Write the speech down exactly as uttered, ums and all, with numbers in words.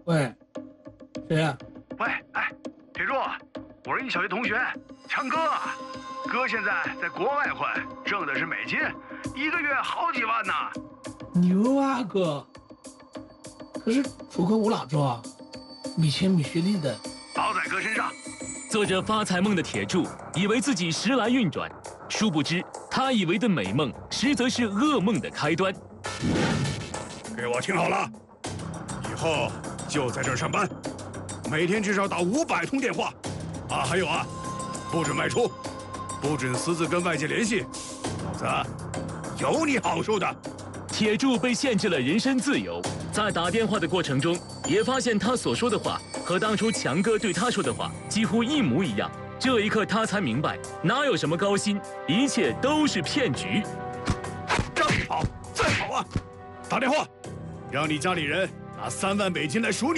喂，谁呀、 喂，哎，铁柱，我是你小学同学强哥啊。哥现在在国外混，挣的是美金，一个月好几万呢。 牛啊哥！可是出口我哪知道啊？没钱没学历的。 包在哥身上。 做着发财梦的铁柱以为自己时来运转，殊不知他以为的美梦，实则是噩梦的开端。 给我听好了，以后就在这儿上班，每天至少打五百通电话。啊，还有啊，不准外出，不准私自跟外界联系，否则有你好受的。 铁柱被限制了人身自由，在打电话的过程中，也发现他所说的话和当初强哥对他说的话几乎一模一样。这一刻，他才明白，哪有什么高薪，一切都是骗局。 这么好，再好啊！打电话，让你家里人拿三万美金来赎你。